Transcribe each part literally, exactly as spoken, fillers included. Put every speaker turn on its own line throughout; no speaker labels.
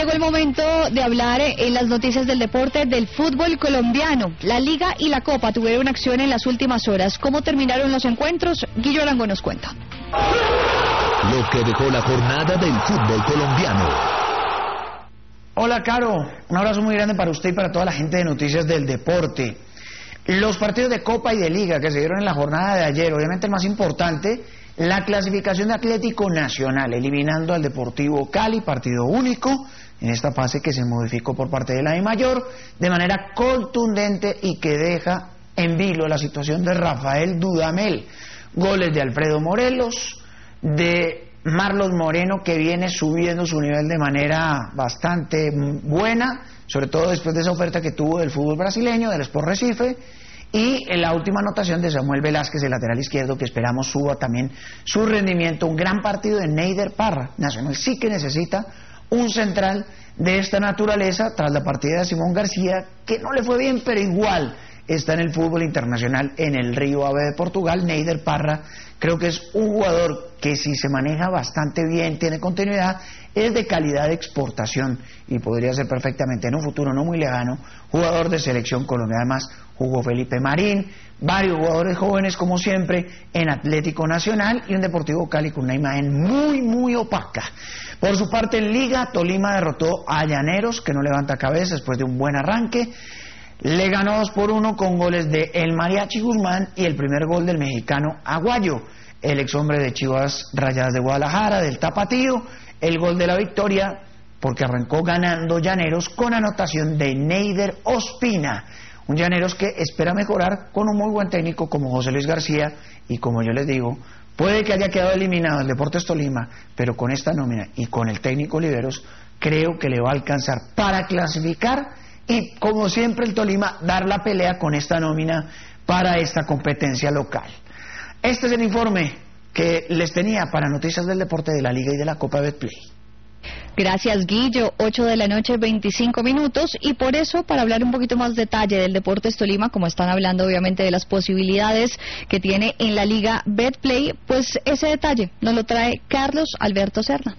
llegó el momento de hablar en las noticias del deporte del fútbol colombiano. La Liga y la Copa tuvieron acción en las últimas horas. ¿Cómo terminaron los encuentros? Guillo Arango nos cuenta.
Lo que dejó la jornada del fútbol colombiano.
Hola, Caro. Un abrazo muy grande para usted y para toda la gente de Noticias del Deporte. Los partidos de Copa y de Liga que se dieron en la jornada de ayer, obviamente el más importante, la clasificación de Atlético Nacional, eliminando al Deportivo Cali, partido único, en esta fase que se modificó por parte de la DIMAYOR, de manera contundente y que deja en vilo la situación de Rafael Dudamel. Goles de Alfredo Morelos, de Marlon Moreno, que viene subiendo su nivel de manera bastante buena, sobre todo después de esa oferta que tuvo del fútbol brasileño, del Sport Recife, y en la última anotación de Samuel Velázquez, el lateral izquierdo, que esperamos suba también su rendimiento. Un gran partido de Neider Parra. Nacional sí que necesita un central de esta naturaleza tras la partida de Simón García, que no le fue bien, pero igual está en el fútbol internacional en el Río Ave de Portugal. Neider Parra creo que es un jugador que, si se maneja bastante bien, tiene continuidad, es de calidad de exportación y podría ser perfectamente en un futuro no muy lejano jugador de selección Colombia. Además jugó Felipe Marín, varios jugadores jóvenes como siempre en Atlético Nacional, y un Deportivo Cali con una imagen muy muy opaca. Por su parte, en Liga, Tolima derrotó a Llaneros, que no levanta cabeza después de un buen arranque. Le ganó dos por uno con goles de El Mariachi Guzmán y el primer gol del mexicano Aguayo, el ex hombre de Chivas Rayadas de Guadalajara, del Tapatío. El gol de la victoria, porque arrancó ganando Llaneros con anotación de Neider Ospina. Un Llaneros que espera mejorar con un muy buen técnico como José Luis García, y como yo les digo, puede que haya quedado eliminado el Deportes Tolima, pero con esta nómina y con el técnico Oliveros, creo que le va a alcanzar para clasificar y, como siempre, el Tolima dar la pelea con esta nómina para esta competencia local. Este es el informe que les tenía para Noticias del Deporte de la Liga y de la Copa Betplay.
Gracias, Guillo. ocho de la noche, veinticinco minutos, y por eso, para hablar un poquito más detalle del Deportes Tolima, como están hablando obviamente de las posibilidades que tiene en la Liga Betplay, pues ese detalle nos lo trae Carlos Alberto Serna.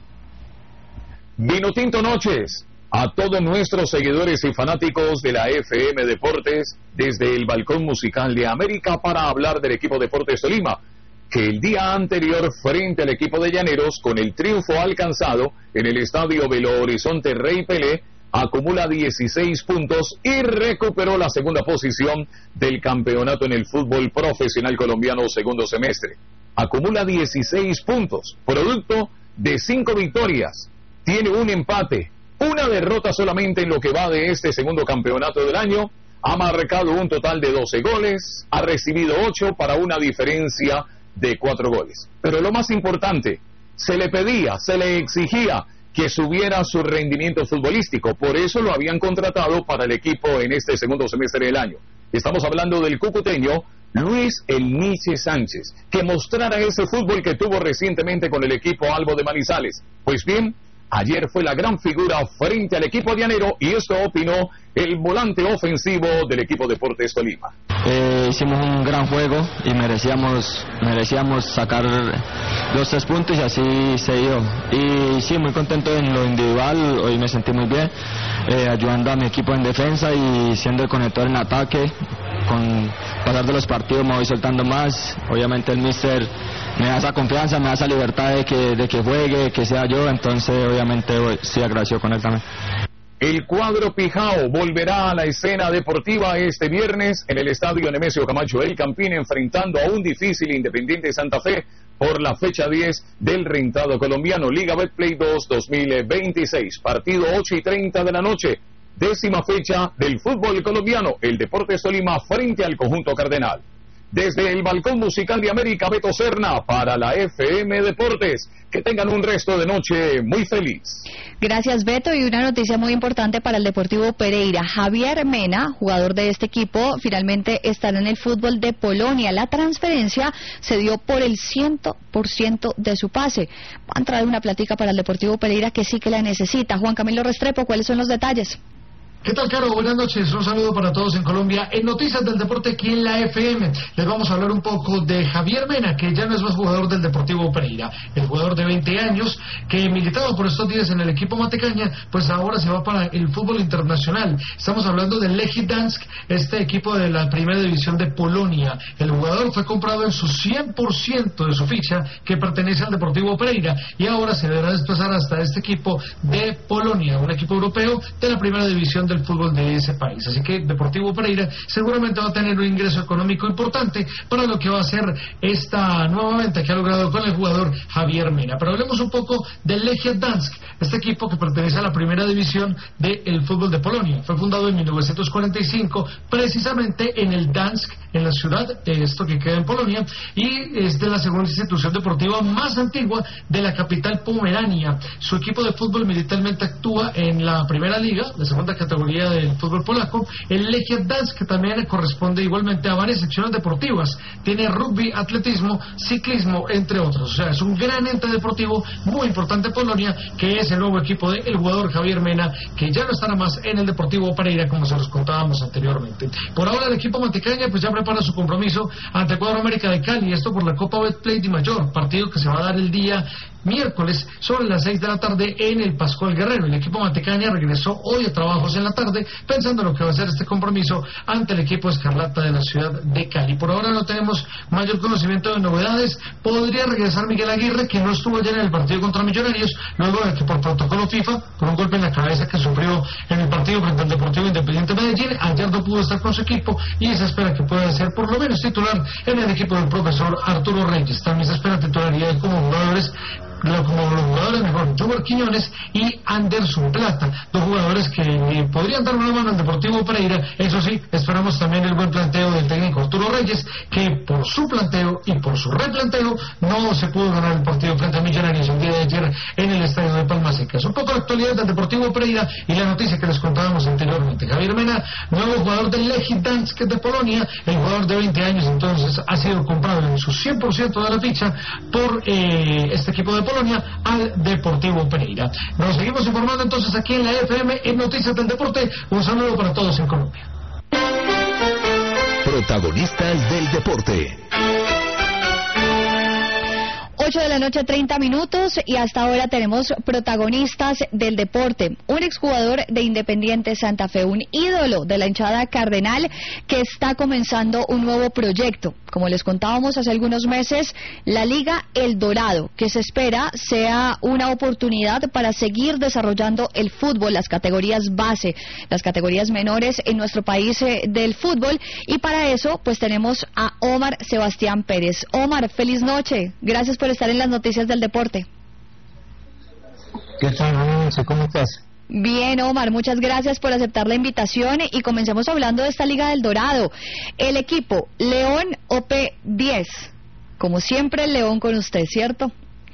Vinotinto Noches, a todos nuestros seguidores y fanáticos de la F M Deportes, desde el balcón musical de América, para hablar del equipo Deportes Tolima, que el día anterior, frente al equipo de Llaneros, con el triunfo alcanzado en el estadio Belo Horizonte Rey Pelé, acumula dieciséis puntos y recuperó la segunda posición del campeonato en el fútbol profesional colombiano segundo semestre. Acumula dieciséis puntos, producto de cinco victorias, tiene un empate, una derrota solamente en lo que va de este segundo campeonato del año, ha marcado un total de doce goles, ha recibido ocho para una diferencia de cuatro goles. Pero lo más importante, se le pedía, se le exigía que subiera su rendimiento futbolístico, por eso lo habían contratado para el equipo en este segundo semestre del año. Estamos hablando del cucuteño Luis El Niche Sánchez, que mostrara ese fútbol que tuvo recientemente con el equipo Albo de Manizales. Pues bien, ayer fue la gran figura frente al equipo llanero, y esto opinó el volante ofensivo del equipo Deportes Tolima.
Eh, hicimos un gran juego y merecíamos merecíamos sacar los tres puntos, y así se dio. Y sí, muy contento en lo individual, hoy me sentí muy bien, eh, ayudando a mi equipo en defensa y siendo el conector en ataque. Con pasar de los partidos me voy soltando más, obviamente el míster me da esa confianza, me da esa libertad de que, de que juegue, que sea yo, entonces obviamente estoy agradecido con él también.
El cuadro Pijao volverá a la escena deportiva este viernes en el estadio Nemesio Camacho El Campín, enfrentando a un difícil Independiente Santa Fe por la fecha diez del rentado colombiano Liga Betplay dos dos mil veintiséis, partido ocho y treinta de la noche, décima fecha del fútbol colombiano, el Deportes Tolima frente al conjunto cardenal. Desde el balcón musical de América, Beto Serna para la F M Deportes. Que tengan un resto de noche muy feliz.
Gracias, Beto. Y una noticia muy importante para el Deportivo Pereira. Javier Mena, jugador de este equipo, finalmente estará en el fútbol de Polonia. La transferencia se dio por el cien por ciento de su pase. Va a entrar una plática para el Deportivo Pereira que sí que la necesita. Juan Camilo Restrepo, ¿cuáles son los detalles?
¿Qué tal, Caro? Buenas noches, un saludo para todos en Colombia. En Noticias del Deporte aquí en la F M les vamos a hablar un poco de Javier Mena, que ya no es más jugador del Deportivo Pereira. El jugador de veinte años que militaba por estos días en el equipo Matecaña, pues ahora se va para el fútbol internacional. Estamos hablando del Lechia Dansk, este equipo de la primera división de Polonia. El jugador fue comprado en su cien por ciento de su ficha, que pertenece al Deportivo Pereira, y ahora se deberá desplazar hasta este equipo de Polonia, un equipo europeo de la primera división de el fútbol de ese país. Así que Deportivo Pereira seguramente va a tener un ingreso económico importante para lo que va a ser esta nueva venta que ha logrado con el jugador Javier Mena. Pero hablemos un poco del Lechia Dansk, este equipo que pertenece a la primera división del fútbol de Polonia. Fue fundado en mil novecientos cuarenta y cinco precisamente en el Dansk, en la ciudad de esto que queda en Polonia, y es de la segunda institución deportiva más antigua de la capital pomerania. Su equipo de fútbol militarmente actúa en la primera liga, la segunda categoría del fútbol polaco. El Lechia Dansk, que también corresponde igualmente a varias secciones deportivas, tiene rugby, atletismo, ciclismo, entre otros. O sea, es un gran ente deportivo muy importante en Polonia, que es el nuevo equipo del jugador Javier Mena, que ya no estará más en el Deportivo Pereira, como se los contábamos anteriormente. Por ahora el equipo Matecaña pues ya prepara su compromiso ante Cuadro América de Cali, esto por la Copa Betplay de Mayor, partido que se va a dar el día miércoles sobre las seis de la tarde en el Pascual Guerrero. El equipo Matecaña regresó hoy a trabajos en la tarde pensando en lo que va a ser este compromiso ante el equipo Escarlata de la ciudad de Cali. Por ahora no tenemos mayor conocimiento de novedades. Podría regresar Miguel Aguirre, que no estuvo ayer en el partido contra Millonarios, luego de que por protocolo FIFA, por un golpe en la cabeza que sufrió en el partido frente al Deportivo Independiente Medellín, ayer no pudo estar con su equipo y se espera que pueda ser por lo menos titular en el equipo del profesor Arturo Reyes. También se espera titularidad como jugadores como los jugadores mejor, Jover Quiñones y Anderson Plata, dos jugadores que eh, podrían dar una mano al Deportivo Pereira. Eso sí, esperamos también el buen planteo del técnico Arturo Reyes, que por su planteo y por su replanteo no se pudo ganar el partido frente a Millonarios el día de ayer en el estadio de Palmas Secas. Un poco la actualidad del Deportivo Pereira y la noticia que les contábamos anteriormente. Javier Mena, nuevo jugador del Lechia Dansk de Polonia, el jugador de veinte años entonces ha sido comprado en su cien por ciento de la ficha por eh, este equipo de Polonia al Deportivo Pereira. Nos seguimos informando entonces aquí en la F M en Noticias del Deporte. Un saludo para todos en Colombia.
Protagonistas del deporte.
ocho de la noche, treinta minutos, y hasta ahora tenemos protagonistas del deporte. Un exjugador de Independiente Santa Fe, un ídolo de la hinchada cardenal, que está comenzando un nuevo proyecto. Como les contábamos hace algunos meses, la Liga El Dorado, que se espera sea una oportunidad para seguir desarrollando el fútbol, las categorías base, las categorías menores en nuestro país eh, del fútbol, y para eso pues tenemos a Omar Sebastián Pérez. Omar, feliz noche, gracias por estar en las noticias del deporte.
¿Qué tal, Nancy? ¿Cómo estás?
Bien, Omar, muchas gracias por aceptar la invitación y comencemos hablando de esta Liga del Dorado. El equipo León O P diez, como siempre el León con usted, ¿cierto?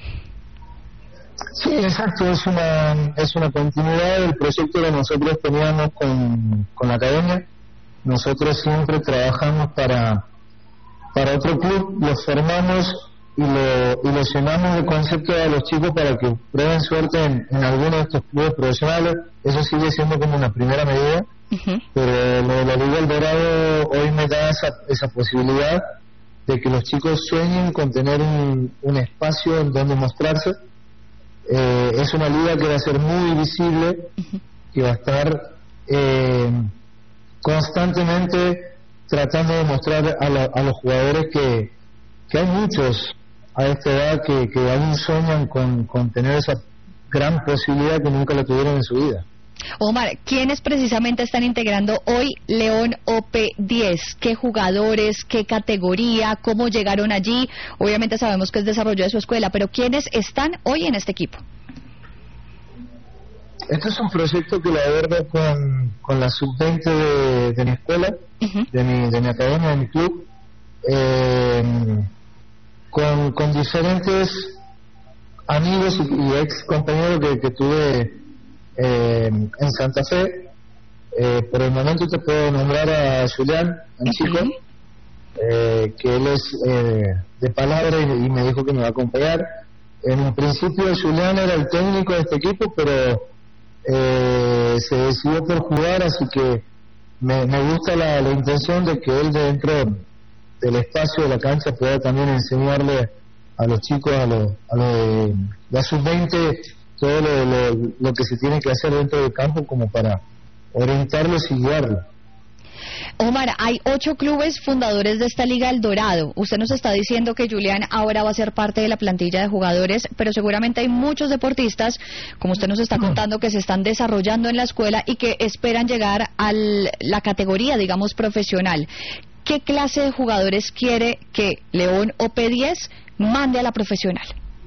Sí, exacto, es una es una continuidad del proyecto que nosotros teníamos con, con la academia. Nosotros siempre trabajamos para, para otro club, los formamos y lo, y lo llenamos de concepto a los chicos para que prueben suerte en, en alguno de estos clubes profesionales. Eso sigue siendo como una primera medida, uh-huh. Pero lo de la Liga El Dorado hoy me da esa, esa posibilidad de que los chicos sueñen con tener un, un espacio en donde mostrarse. Eh, es una liga que va a ser muy visible, uh-huh. Que va a estar eh, constantemente tratando de mostrar a, la, a los jugadores que, que hay muchos a esta edad que, que aún sueñan con, con tener esa gran posibilidad que nunca la tuvieron en su vida.
Omar, ¿quiénes precisamente están integrando hoy León O P diez? ¿Qué jugadores, qué categoría, cómo llegaron allí? Obviamente sabemos que es desarrollo de su escuela, pero ¿quiénes están hoy en este equipo?
Este es un proyecto que lo abordo con, con la sub veinte de, de mi escuela, uh-huh. de, mi, de mi academia, de mi club, eh, con, con diferentes amigos y, y ex compañeros que, que tuve eh, en Santa Fe. Eh, por el momento te puedo nombrar a Julián, un chico, eh, que él es eh, de palabra y, y me dijo que me va a acompañar. En un principio Julián era el técnico de este equipo, pero eh, se decidió por jugar, así que me, me gusta la, la intención de que él dentro del espacio de la cancha pueda también enseñarle a los chicos, a los a los de la sub veinte, todo lo, lo, lo que se tiene que hacer dentro del campo como para orientarlos y guiarlos.
Omar, hay ocho clubes fundadores de esta Liga El Dorado. Usted nos está diciendo que Julián ahora va a ser parte de la plantilla de jugadores, pero seguramente hay muchos deportistas, como usted nos está contando, que se están desarrollando en la escuela y que esperan llegar a la categoría, digamos, profesional. ¿Qué clase de jugadores quiere que León o P diez mande a la profesional?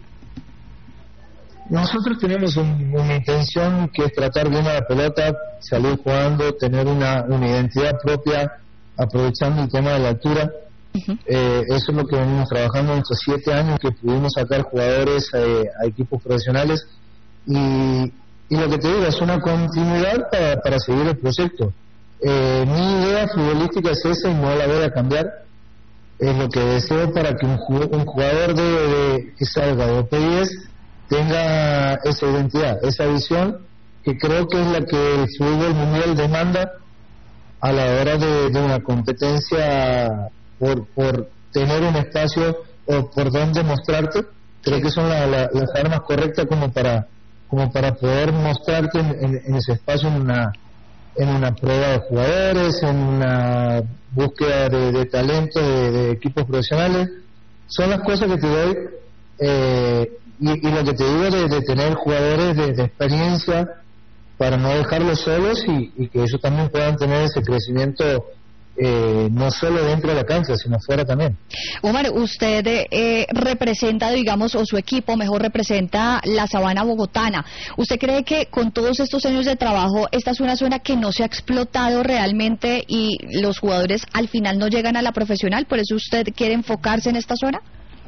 Nosotros tenemos un, una intención que es tratar bien a la pelota, salir jugando, tener una, una identidad propia, aprovechando el tema de la altura. Uh-huh. Eh, eso es lo que venimos trabajando en estos siete años que pudimos sacar jugadores eh, a equipos profesionales y, y lo que te digo es una continuidad para, para seguir el proyecto. Eh, mi idea futbolística es esa y no la voy a cambiar. Es lo que deseo para que un, un jugador de, de, que salga de P diez tenga esa identidad, esa visión, que creo que es la que el fútbol mundial demanda a la hora de, de una competencia por, por tener un espacio o por donde mostrarte. Creo que son la, la, las armas correctas como para como para poder mostrarte en, en, en ese espacio, en una en una prueba de jugadores, en una búsqueda de, de talento de, de equipos profesionales. Son las cosas que te doy eh, y, y lo que te digo de, de tener jugadores de, de experiencia para no dejarlos solos y, y que ellos también puedan tener ese crecimiento eh, no solo dentro de la cancha, sino fuera también.
Omar, usted eh, representa, digamos, o su equipo mejor representa la sabana bogotana. ¿Usted cree que con todos estos años de trabajo esta es una zona que no se ha explotado realmente y los jugadores al final no llegan a la profesional? ¿Por eso usted quiere enfocarse en esta zona?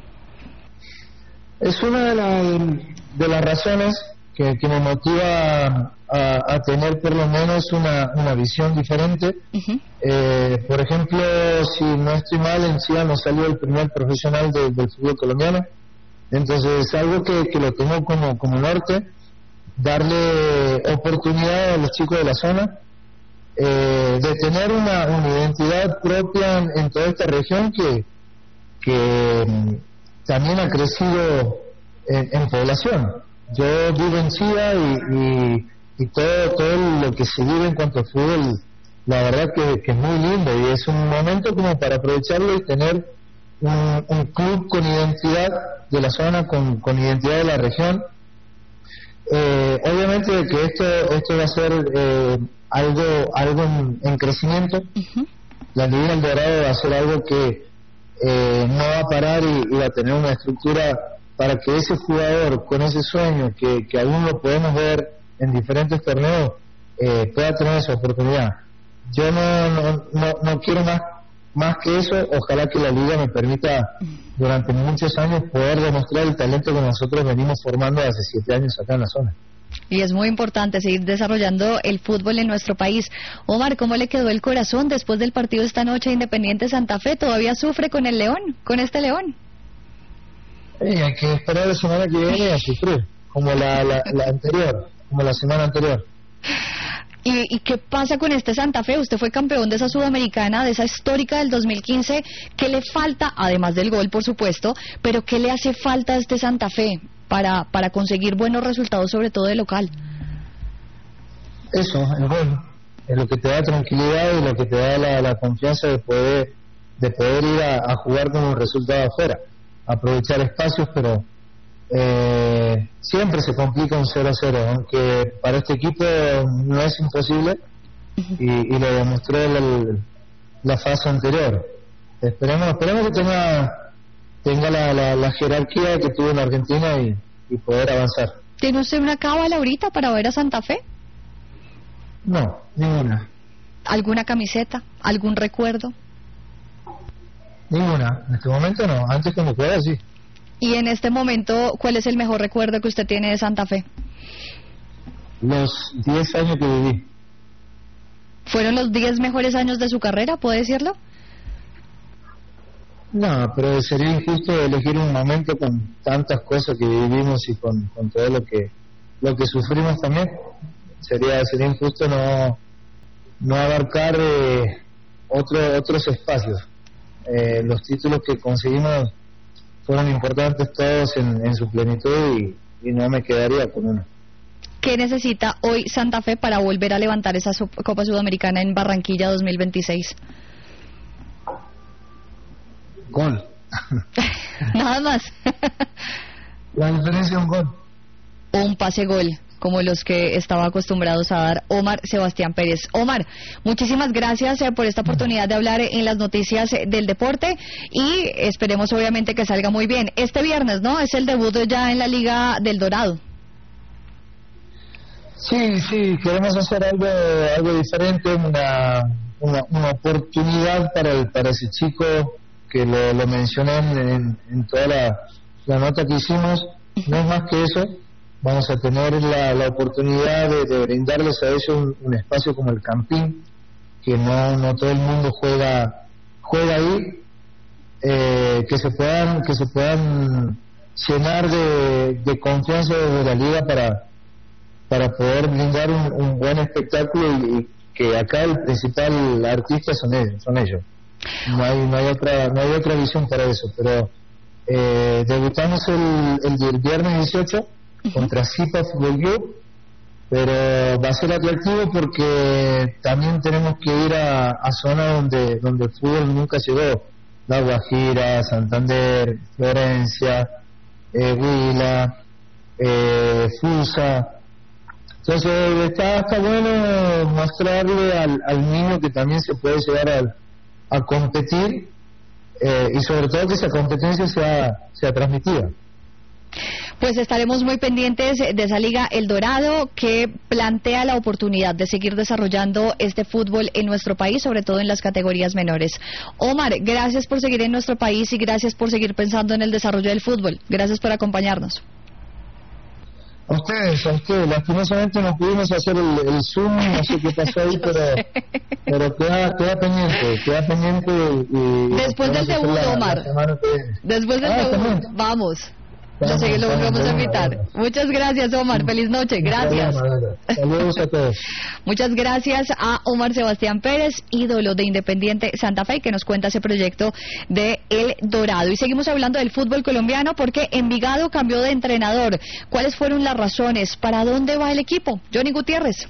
Es una de, la, de las razones que, que me motiva a, a tener por lo menos una, una visión diferente. Uh-huh. Eh, por ejemplo, si no estoy mal, en Chile nos salió el primer profesional de, del fútbol colombiano. Entonces es algo que, que lo tengo como, como norte, darle oportunidad a los chicos de la zona, eh, de tener una, una identidad propia en, en toda esta región que, que también ha crecido en, en población. Yo vivo en Chía y, y, y todo, todo lo que se vive en cuanto al fútbol, la verdad que, que es muy lindo y es un momento como para aprovecharlo y tener un, un club con identidad de la zona, con, con identidad de la región. Eh, obviamente que esto, esto va a ser eh, algo, algo en, en crecimiento. Uh-huh. La Liga El Dorado va a ser algo que eh, no va a parar y, y va a tener una estructura para que ese jugador con ese sueño que, que aún lo podemos ver en diferentes torneos eh, pueda tener esa oportunidad. Yo no, no, no, no quiero más, más que eso. Ojalá que la liga me permita durante muchos años poder demostrar el talento que nosotros venimos formando hace siete años acá en la zona.
Y es muy importante seguir desarrollando el fútbol en nuestro país. Omar, ¿cómo le quedó el corazón después del partido esta noche de Independiente Santa Fe? ¿Todavía sufre con el León, con este León?
Eh, hay que esperar la semana que viene a sufrir, como la, la, la anterior, como la semana anterior.
¿Y, ¿Y qué pasa con este Santa Fe? Usted fue campeón de esa Sudamericana, de esa histórica del dos mil quince. ¿Qué le falta, además del gol, por supuesto, pero qué le hace falta a este Santa Fe para, para conseguir buenos resultados, sobre todo de local?
Eso, el gol. Es lo que te da tranquilidad y lo que te da la, la confianza de poder, de poder ir a, a jugar con un resultado afuera. Aprovechar espacios, pero eh, siempre se complica un cero a cero, aunque para este equipo no es imposible y, y lo demostró el, la fase anterior. Esperemos, esperemos que tenga tenga la, la, la jerarquía que tuvo en Argentina y, y poder avanzar.
¿Tiene usted una cábala ahorita para ver a Santa Fe?
No, ninguna.
¿Alguna camiseta? ¿Algún recuerdo?
Ninguna, en este momento no, antes que me pueda sí.
Y en este momento, ¿cuál es el mejor recuerdo que usted tiene de Santa Fe?
Los diez años que viví.
¿Fueron los diez mejores años de su carrera, puede decirlo?
No, pero sería injusto elegir un momento con tantas cosas que vivimos y con, con todo lo que lo que sufrimos también. sería sería injusto no no abarcar eh, otro, otros espacios. Eh, los títulos que conseguimos fueron importantes todos en, en su plenitud y, y no me quedaría con uno.
¿Qué necesita hoy Santa Fe para volver a levantar esa Copa Sudamericana en Barranquilla dos mil veintiséis?
Gol.
Nada más.
La diferencia es un gol.
O un pase gol, como los que estaba acostumbrados a dar Omar Sebastián Pérez. Omar, muchísimas gracias eh, por esta oportunidad de hablar en las noticias eh, del deporte y esperemos obviamente que salga muy bien. Este viernes, ¿no? Es el debut ya en la Liga del Dorado.
Sí, sí, queremos hacer algo algo diferente, una una, una oportunidad para el, para ese chico que lo, lo mencioné en, en toda la, la nota que hicimos. No es más que eso. Vamos a tener la, la oportunidad de, de brindarles a ellos un, un espacio como el Campín, que no no todo el mundo juega juega ahí, eh, que se puedan que se puedan llenar de, de confianza de la liga para para poder brindar un, un buen espectáculo y, y que acá el principal artista son ellos, son ellos. No hay no hay otra no hay otra visión para eso, pero eh, debutamos el, el, el viernes dieciocho contra Zipa Fútbol Club, pero va a ser atractivo porque también tenemos que ir a, a zonas donde donde el fútbol nunca llegó, La Guajira, Santander, Florencia, eh, Huila, eh, Fusa. Entonces está, está bueno mostrarle al, al niño que también se puede llegar a, a competir eh, y sobre todo que esa competencia sea, sea transmitida.
Pues estaremos muy pendientes de esa Liga El Dorado que plantea la oportunidad de seguir desarrollando este fútbol en nuestro país, sobre todo en las categorías menores. Omar, gracias por seguir en nuestro país y gracias por seguir pensando en el desarrollo del fútbol. Gracias por acompañarnos.
A ustedes, a ustedes, lastimosamente no pudimos hacer el, el Zoom, no sé qué pasó ahí, pero pero queda, queda pendiente, queda pendiente y...
Después del debut, Omar, después del
ah,
debut, vamos, lo, sé, lo volvemos a invitar. Muchas gracias, Omar, feliz noche, gracias.
Saludos a todos.
Muchas gracias a Omar Sebastián Pérez, ídolo de Independiente Santa Fe, que nos cuenta ese proyecto de El Dorado. Y seguimos hablando del fútbol colombiano porque Envigado cambió de entrenador. ¿Cuáles fueron las razones? ¿Para dónde va el equipo? Johnny Gutiérrez.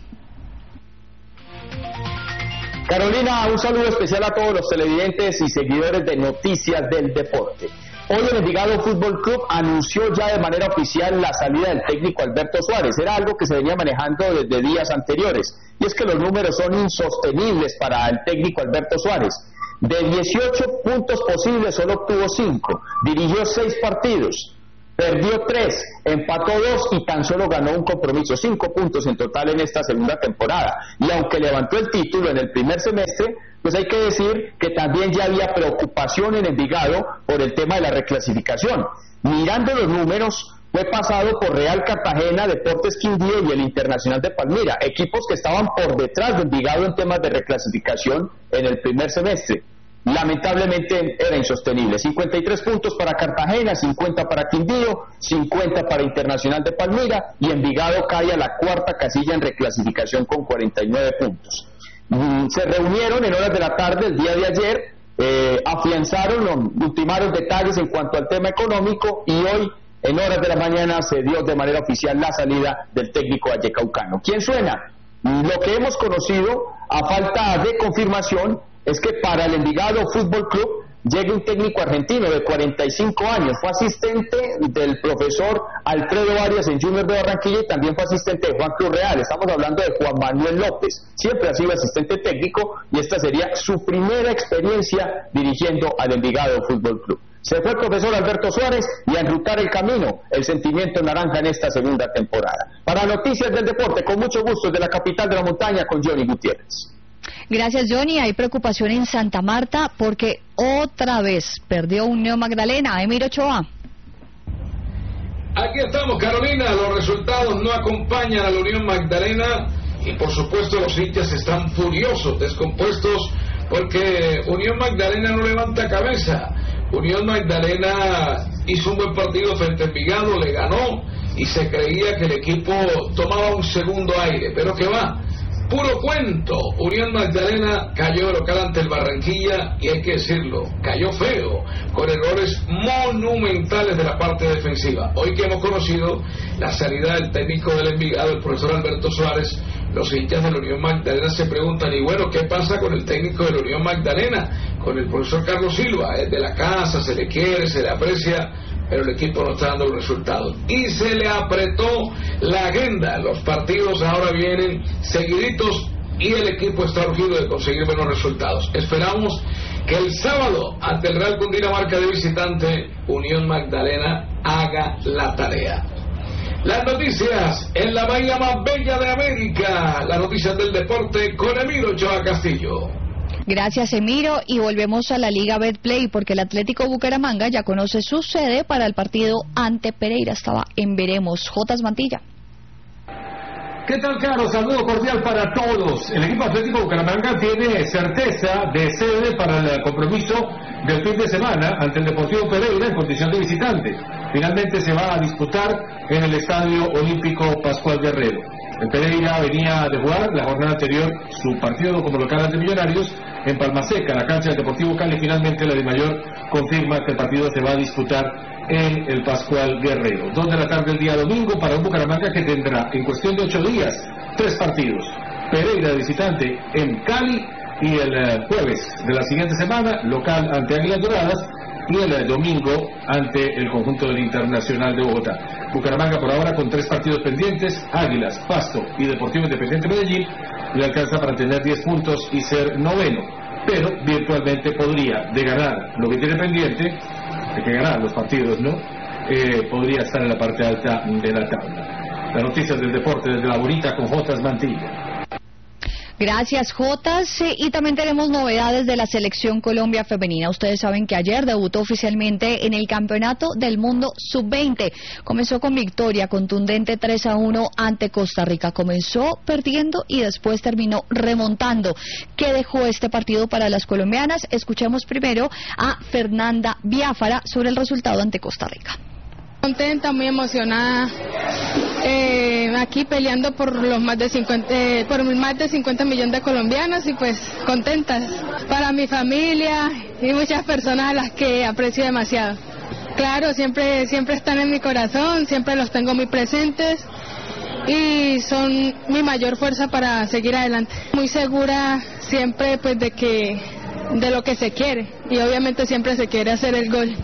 Carolina, un saludo especial a todos los televidentes y seguidores de Noticias del Deporte. Hoy el Envigado Fútbol Club anunció ya de manera oficial la salida del técnico Alberto Suárez. Era algo que se venía manejando desde días anteriores. Y es que los números son insostenibles para el técnico Alberto Suárez. De dieciocho puntos posibles solo obtuvo cinco. Dirigió seis partidos. Perdió tres, empató dos y tan solo ganó un compromiso, cinco puntos en total en esta segunda temporada. Y aunque levantó el título en el primer semestre, pues hay que decir que también ya había preocupación en Envigado por el tema de la reclasificación. Mirando los números, fue pasado por Real Cartagena, Deportes Quindío y el Internacional de Palmira, equipos que estaban por detrás de Envigado en temas de reclasificación en el primer semestre. Lamentablemente era insostenible. cincuenta y tres puntos para Cartagena, cincuenta para Quindío, cincuenta para Internacional de Palmira y Envigado cae a la cuarta casilla en reclasificación con cuarenta y nueve puntos. Mm, se reunieron en horas de la tarde el día de ayer, eh, afianzaron, ultimaron detalles en cuanto al tema económico y hoy en horas de la mañana se dio de manera oficial la salida del técnico vallecaucano. ¿Quién suena? Lo que hemos conocido a falta de confirmación es que para el Envigado Fútbol Club llegue un técnico argentino de cuarenta y cinco años, fue asistente del profesor Alfredo Arias en Junior de Barranquilla y también fue asistente de Juan Cruz Real. Estamos hablando de Juan Manuel López, siempre ha sido asistente técnico y esta sería su primera experiencia dirigiendo al Envigado Fútbol Club. Se fue el profesor Alberto Suárez y a enrutar el camino, el sentimiento naranja en esta segunda temporada. Para Noticias del Deporte, con mucho gusto de la capital de la montaña, con Johnny Gutiérrez.
Gracias, Johnny. Hay preocupación en Santa Marta porque otra vez perdió Unión Magdalena. Emir Ochoa.
Aquí estamos, Carolina. Los resultados no acompañan a la Unión Magdalena y por supuesto los hinchas están furiosos, descompuestos, porque Unión Magdalena no levanta cabeza. Unión Magdalena hizo un buen partido frente a Envigado, le ganó y se creía que el equipo tomaba un segundo aire, pero que va, puro cuento. Unión Magdalena cayó local ante el Barranquilla y hay que decirlo, cayó feo, con errores monumentales de la parte defensiva. Hoy que hemos conocido la salida del técnico del Envigado, el profesor Alberto Suárez, los hinchas de la Unión Magdalena se preguntan, y bueno, ¿qué pasa con el técnico de la Unión Magdalena? Con el profesor Carlos Silva, es de la casa, se le quiere, se le aprecia, pero el equipo no está dando los resultados. Y se le apretó la agenda. Los partidos ahora vienen seguiditos y el equipo está urgido de conseguir buenos resultados. Esperamos que el sábado, ante el Real Cundinamarca de visitante, Unión Magdalena haga la tarea. Las noticias en la bahía más bella de América, las noticias del deporte con Emiro Ochoa Castillo.
Gracias, Emiro, y volvemos a la Liga Betplay porque el Atlético Bucaramanga ya conoce su sede para el partido ante Pereira. Estaba en veremos. Jotas Mantilla.
¿Qué tal, Caro? Saludo cordial para todos. El equipo Atlético Bucaramanga tiene certeza de sede para el compromiso del fin de semana ante el Deportivo Pereira en condición de visitante. Finalmente se va a disputar en el Estadio Olímpico Pascual Guerrero. El Pereira venía de jugar la jornada anterior su partido como local ante Millonarios en Palmaseca, la cancha del Deportivo Cali. Finalmente la DIMAYOR confirma que el partido se va a disputar en el Pascual Guerrero. Dos de la tarde el día domingo para un Bucaramanga que tendrá en cuestión de ocho días tres partidos. Pereira de visitante en Cali y el uh, jueves de la siguiente semana local ante Águilas Doradas y el uh, domingo ante el conjunto del Internacional de Bogotá. Bucaramanga por ahora con tres partidos pendientes, Águilas, Pasto y Deportivo Independiente Medellín, le alcanza para tener diez puntos y ser noveno, pero virtualmente podría, de ganar lo que tiene pendiente, hay que ganar los partidos, ¿no? Eh, podría estar en la parte alta de la tabla. Las noticias del deporte desde la bonita con Jotas Mantilla.
Gracias, Jotas. Y también tenemos novedades de la Selección Colombia Femenina. Ustedes saben que ayer debutó oficialmente en el Campeonato del Mundo sub veinte. Comenzó con victoria contundente tres a uno ante Costa Rica. Comenzó perdiendo y después terminó remontando. ¿Qué dejó este partido para las colombianas? Escuchemos primero a Fernanda Biafara sobre el resultado ante Costa Rica.
Contenta, muy emocionada, eh, aquí peleando por los más de cincuenta, eh, por más de cincuenta millones de colombianos y pues contentas para mi familia y muchas personas a las que aprecio demasiado. Claro, siempre, siempre están en mi corazón, siempre los tengo muy presentes y son mi mayor fuerza para seguir adelante. Muy segura siempre pues de que de lo que se quiere y obviamente siempre se quiere hacer el gol.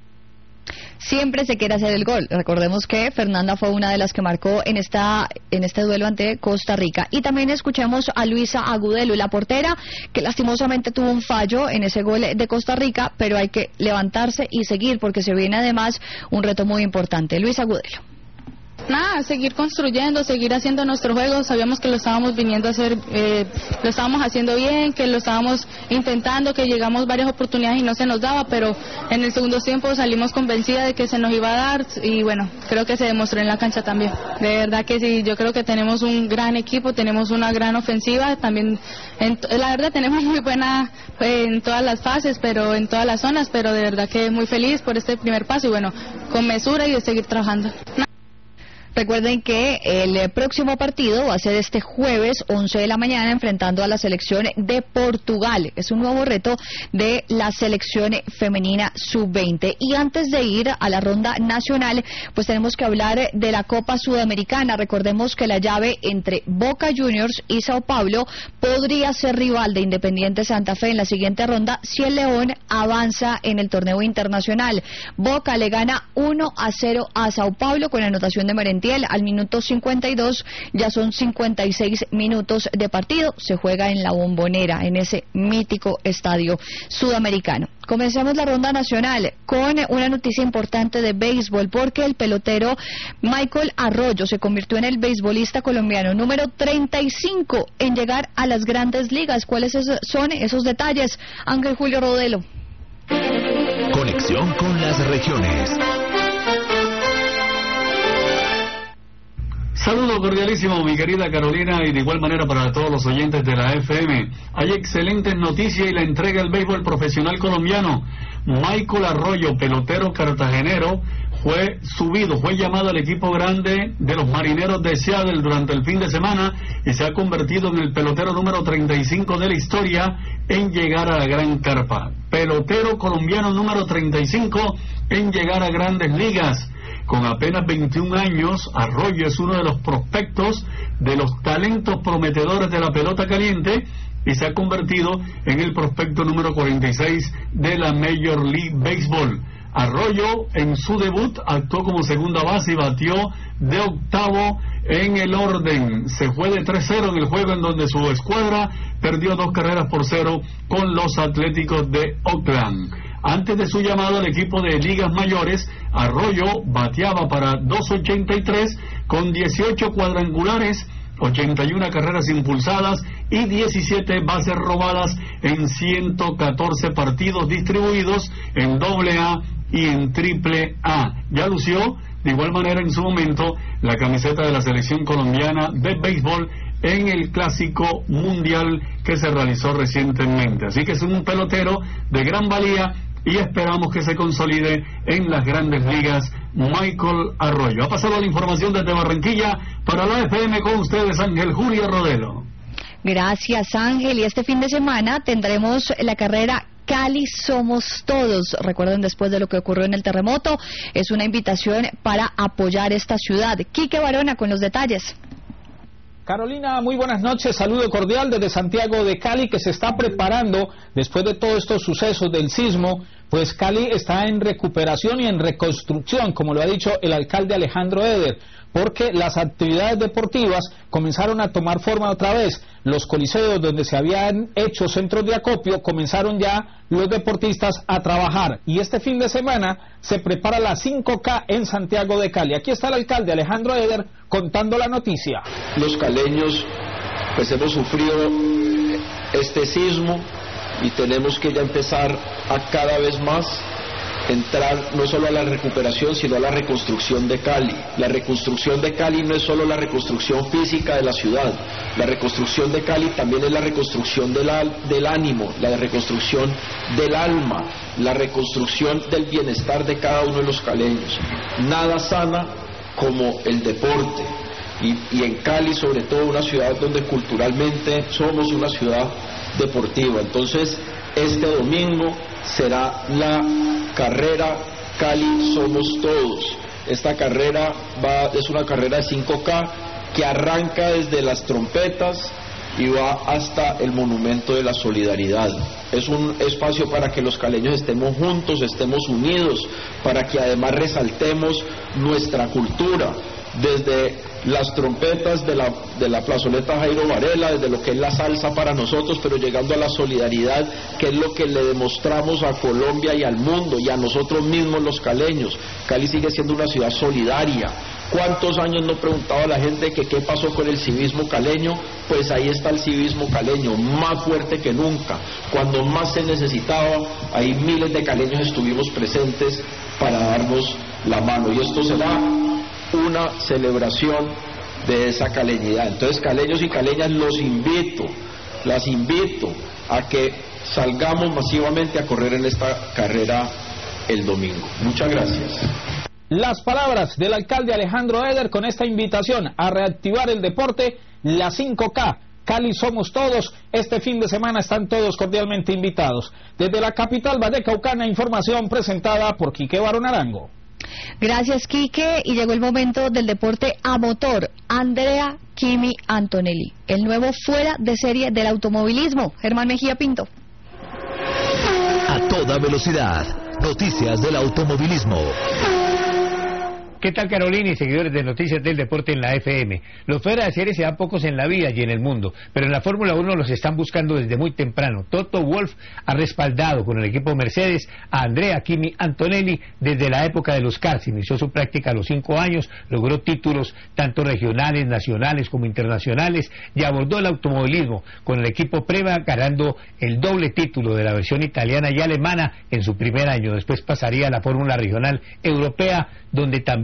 Siempre se quiere hacer el gol. Recordemos que Fernanda fue una de las que marcó en esta en este duelo ante Costa Rica. Y también escuchamos a Luisa Agudelo, la portera, que lastimosamente tuvo un fallo en ese gol de Costa Rica, pero hay que levantarse y seguir porque se viene además un reto muy importante. Luisa Agudelo.
Nada, seguir construyendo, seguir haciendo nuestro juego. Sabíamos que lo estábamos viniendo a hacer, eh, lo estábamos haciendo bien, que lo estábamos intentando, que llegamos varias oportunidades y no se nos daba, pero en el segundo tiempo salimos convencida de que se nos iba a dar y bueno, creo que se demostró en la cancha también. De verdad que sí, yo creo que tenemos un gran equipo, tenemos una gran ofensiva, también, en, la verdad tenemos muy buena eh, en todas las fases, pero en todas las zonas, pero de verdad que muy feliz por este primer paso y bueno, con mesura y de seguir trabajando.
Recuerden que el próximo partido va a ser este jueves once de la mañana enfrentando a la selección de Portugal. Es un nuevo reto de la selección femenina sub veinte. Y antes de ir a la ronda nacional, pues tenemos que hablar de la Copa Sudamericana. Recordemos que la llave entre Boca Juniors y Sao Paulo podría ser rival de Independiente Santa Fe en la siguiente ronda si el León avanza en el torneo internacional. Boca le gana uno a cero a Sao Paulo con anotación de Merentiel al minuto cincuenta y dos, ya son cincuenta y seis minutos de partido, se juega en la Bombonera, en ese mítico estadio sudamericano. Comencemos la ronda nacional con una noticia importante de béisbol, porque el pelotero Michael Arroyo se convirtió en el beisbolista colombiano número treinta y cinco en llegar a las grandes ligas. ¿Cuáles son esos detalles? Ángel Julio Rodelo.
Conexión con las regiones.
Saludo cordialísimo, mi querida Carolina, y de igual manera para todos los oyentes de la F M. Hay excelentes noticias y la entrega del béisbol profesional colombiano. Michael Arroyo, pelotero cartagenero, fue subido, fue llamado al equipo grande de los Marineros de Seattle durante el fin de semana y se ha convertido en el pelotero número treinta y cinco de la historia en llegar a la gran carpa. Pelotero colombiano número treinta y cinco en llegar a grandes ligas. Con apenas veintiún años, Arroyo es uno de los prospectos, de los talentos prometedores de la pelota caliente, y se ha convertido en el prospecto número cuarenta y seis de la Major League Baseball. Arroyo, en su debut, actuó como segunda base y batió de octavo en el orden. Se fue de tres cero en el juego en donde su escuadra perdió dos carreras por cero con los Atléticos de Oakland. Antes de su llamado al equipo de ligas mayores, Arroyo bateaba para dos ochenta y tres con dieciocho cuadrangulares, ochenta y una carreras impulsadas y diecisiete bases robadas en ciento catorce partidos distribuidos en doble A y en triple A. Ya lució de igual manera en su momento la camiseta de la selección colombiana de béisbol en el Clásico Mundial que se realizó recientemente. Así que es un pelotero de gran valía y esperamos que se consolide en las grandes ligas Michael Arroyo. Ha pasado la información desde Barranquilla para la F M con ustedes Ángel Julio Rodelo.
Gracias, Ángel. Y este fin de semana tendremos la carrera Cali Somos Todos. Recuerden, después de lo que ocurrió en el terremoto, es una invitación para apoyar esta ciudad. Quique Barona con los detalles.
Carolina, muy buenas noches, saludo cordial desde Santiago de Cali, que se está preparando después de todos estos sucesos del sismo. Pues Cali está en recuperación y en reconstrucción, como lo ha dicho el alcalde Alejandro Eder, porque las actividades deportivas comenzaron a tomar forma otra vez. Los coliseos donde se habían hecho centros de acopio, comenzaron ya los deportistas a trabajar. Y este fin de semana se prepara la cinco K en Santiago de Cali. Aquí está el alcalde Alejandro Eder contando la noticia.
Los caleños pues hemos sufrido este sismo y tenemos que ya empezar a cada vez más entrar no solo a la recuperación sino a la reconstrucción de Cali. La reconstrucción de Cali no es solo la reconstrucción física de la ciudad, la reconstrucción de Cali también es la reconstrucción del, del ánimo, la reconstrucción del alma, la reconstrucción del bienestar de cada uno de los caleños. Nada sana como el deporte y, y en Cali sobre todo una ciudad donde culturalmente somos una ciudad deportiva. Entonces este domingo será la carrera Cali Somos Todos. Esta carrera va, es una carrera de cinco K que arranca desde las trompetas y va hasta el Monumento de la Solidaridad. Es un espacio para que los caleños estemos juntos, estemos unidos, para que además resaltemos nuestra cultura, desde las trompetas de la, de la plazoleta Jairo Varela, desde lo que es la salsa para nosotros, pero llegando a la solidaridad, que es lo que le demostramos a Colombia y al mundo y a nosotros mismos los caleños. Cali sigue siendo una ciudad solidaria. ¿Cuántos años no preguntaba la gente que qué pasó con el civismo caleño? Pues ahí está el civismo caleño, más fuerte que nunca. Cuando más se necesitaba, ahí miles de caleños estuvimos presentes para darnos la mano. Y esto será una celebración de esa caleñidad. Entonces, caleños y caleñas, los invito, las invito a que salgamos masivamente a correr en esta carrera el domingo. Muchas gracias.
Las palabras del alcalde Alejandro Eder con esta invitación a reactivar el deporte, la cinco K, Cali Somos Todos. Este fin de semana están todos cordialmente invitados. Desde la capital vallecaucana, información presentada por Quique Barón Arango.
Gracias, Quique, y llegó el momento del deporte a motor. Andrea Kimi Antonelli, el nuevo fuera de serie del automovilismo. Germán Mejía Pinto.
A toda velocidad, noticias del automovilismo.
¿Qué tal, Carolina y seguidores de Noticias del Deporte en la F M? Los fuera de serie se dan pocos en la vida y en el mundo, pero en la Fórmula uno los están buscando desde muy temprano. Toto Wolff ha respaldado con el equipo Mercedes a Andrea Kimi Antonelli desde la época de los karts. Inició su práctica a los cinco años, logró títulos tanto regionales, nacionales como internacionales y abordó el automovilismo con el equipo Prema, ganando el doble título de la versión italiana y alemana en su primer año. Después pasaría a la Fórmula Regional Europea, donde también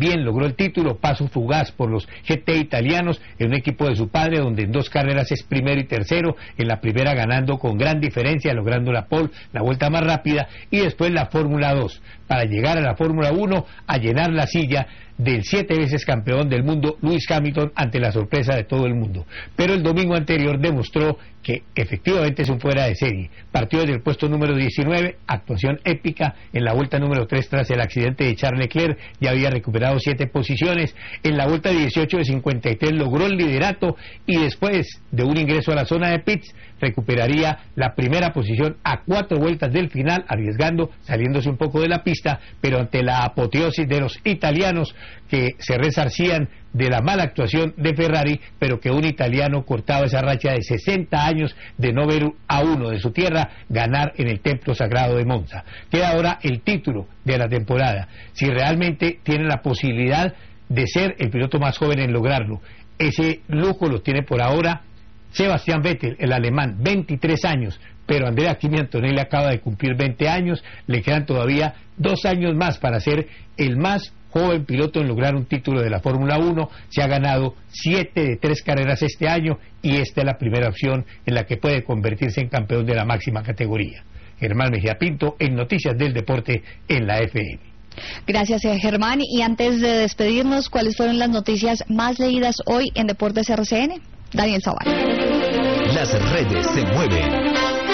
también logró el título, paso fugaz por los G T italianos en un equipo de su padre, donde en dos carreras es primero y tercero, en la primera ganando con gran diferencia, logrando la pole, la vuelta más rápida, y después la Fórmula dos, para llegar a la Fórmula uno, a llenar la silla del siete veces campeón del mundo Lewis Hamilton, ante la sorpresa de todo el mundo. Pero el domingo anterior demostró que efectivamente es un fuera de serie. Partió desde el puesto número diecinueve, actuación épica en la vuelta número tres tras el accidente de Charles Leclerc, ya había recuperado siete posiciones. En la vuelta dieciocho de cincuenta y tres logró el liderato, y después de un ingreso a la zona de pits recuperaría la primera posición a cuatro vueltas del final, arriesgando, saliéndose un poco de la pista, pero ante la apoteosis de los italianos, que se resarcían de la mala actuación de Ferrari, pero que un italiano cortaba esa racha de sesenta años de no ver a uno de su tierra ganar en el templo sagrado de Monza. Queda ahora el título de la temporada, si realmente tiene la posibilidad de ser el piloto más joven en lograrlo. Ese lujo lo tiene por ahora Sebastián Vettel, el alemán, veintitrés años, pero Andrea Kimi Antonelli acaba de cumplir veinte años, le quedan todavía dos años más para ser el más joven piloto en lograr un título de la Fórmula uno. Se ha ganado siete de tres carreras este año, y esta es la primera opción en la que puede convertirse en campeón de la máxima categoría. Germán Mejía Pinto, en Noticias del Deporte en la F M.
Gracias, Germán. Y antes de despedirnos, ¿cuáles fueron las noticias más leídas hoy en Deportes R C N? Daniel Zavala.
Las redes se mueven.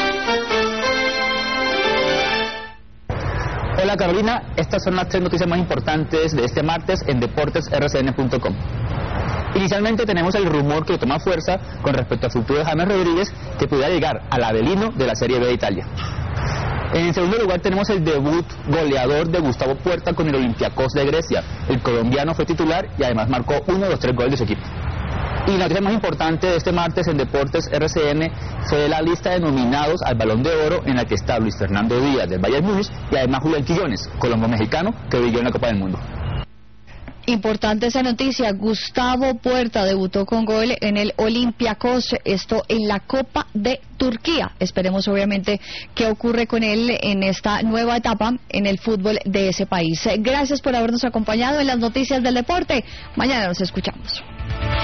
Hola Carolina, estas son las tres noticias más importantes de este martes en deportes r c n punto com. Inicialmente tenemos el rumor que toma fuerza con respecto al futuro de James Rodríguez, que pudiera llegar al Avellino de la Serie B de Italia. En segundo lugar tenemos el debut goleador de Gustavo Puerta con el Olympiacos de Grecia. El colombiano fue titular y además marcó uno de los tres goles de su equipo. Y la noticia más importante de este martes en Deportes R C N fue la lista de nominados al Balón de Oro, en la que está Luis Fernando Díaz del Bayern Múnich y además Julián Quillones, colombo-mexicano, que brilló en la Copa del Mundo.
Importante esa noticia, Gustavo Puerta debutó con gol en el Olympiacos, esto en la Copa de Turquía. Esperemos obviamente qué ocurre con él en esta nueva etapa en el fútbol de ese país. Gracias por habernos acompañado en las noticias del deporte. Mañana nos escuchamos.